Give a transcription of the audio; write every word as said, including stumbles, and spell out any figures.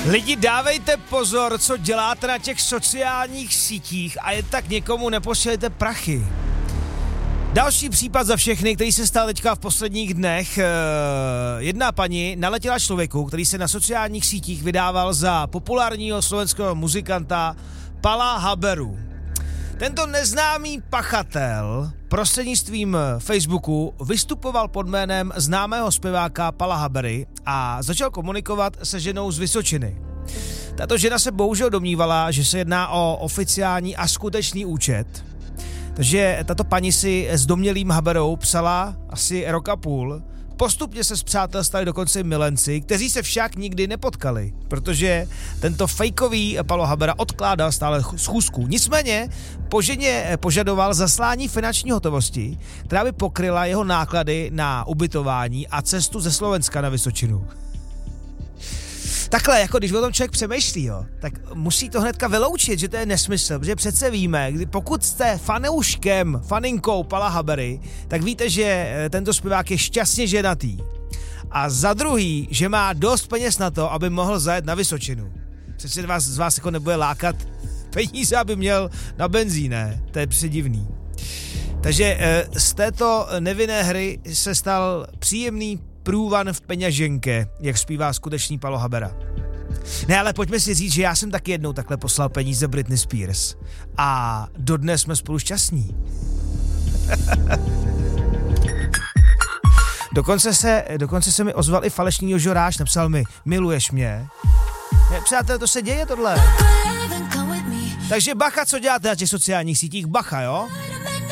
Lidi, dávejte pozor, co děláte na těch sociálních sítích a jen tak někomu neposílejte prachy. Další případ za všechny, který se stal teďka v posledních dnech. Jedna paní naletěla člověku, který se na sociálních sítích vydával za populárního slovenského muzikanta Pala Haberu. Tento neznámý pachatel prostřednictvím Facebooku vystupoval pod jménem známého zpěváka Pala Habery a začal komunikovat se ženou z Vysočiny. Tato žena se bohužel domnívala, že se jedná o oficiální a skutečný účet, takže tato paní si s domnělým Haberou psala asi rok a půl. Postupně se spřátelstali dokonce milenci, kteří se však nikdy nepotkali, protože tento fejkový Palo Habera odkládal stále schůzku. Nicméně po ženě požadoval zaslání finanční hotovosti, která by pokryla jeho náklady na ubytování a cestu ze Slovenska na Vysočinu. Takhle, jako když o tom člověk přemýšlí, jo, tak musí to hnedka vyloučit, že to je nesmysl, protože přece víme, kdy pokud jste fanouškem, faninkou Pala Habery, tak víte, že tento zpěvák je šťastně ženatý. A za druhý, že má dost peněz na to, aby mohl zajet na Vysočinu. Přece vás, z vás jako nebude lákat peníze, aby měl na benzín, ne? To je předivný. Takže z této nevinné hry se stal příjemný průvan v peněženke, jak zpívá skutečný Palo Habera. Ne, ale pojďme si říct, že já jsem taky jednou takhle poslal peníze Britney Spears. A dodnes jsme spolu šťastní. dokonce, se, dokonce se mi ozval i falešný Jožo Ráš, napsal mi, miluješ mě? Ne, přátelé, to se děje tohle. Takže bacha, co děláte na těch sociálních sítích, bacha, jo?